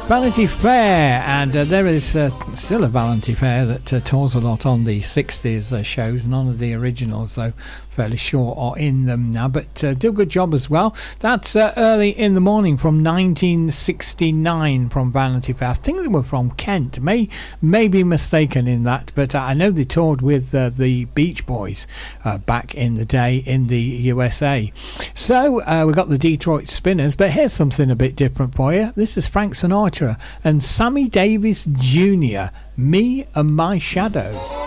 Vanity Fair, and there is still a Vanity Fair that tours a lot on the 60s shows. None of the originals, though, fairly sure are in them now, but do a good job as well. That's Early in the Morning from 1969 from Vanity Fair. I think they were from Kent, may be mistaken in that, but I know they toured with the Beach Boys back in the day in the USA. So we've got the Detroit Spinners, but here's something a bit different for you. This is Frank Sinatra and Sammy Davis Jr., Me and My Shadow.